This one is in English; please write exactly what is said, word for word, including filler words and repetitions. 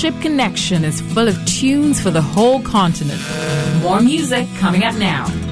Connection is full of tunes for the whole continent. More music coming up now.